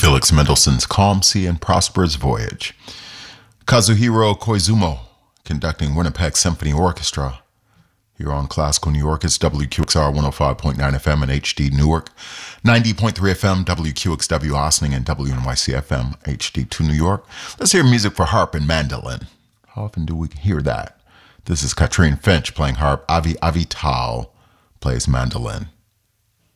Felix Mendelssohn's Calm Sea and Prosperous Voyage. Kazuhiro Koizumo conducting Winnipeg Symphony Orchestra. Here on Classical New York, it's WQXR 105.9 FM and HD Newark, 90.3 FM, WQXW Ossining, and WNYC FM, HD2 New York. Let's hear music for harp and mandolin. How often do we hear that? This is Katrine Finch playing harp. Avi Avital plays mandolin.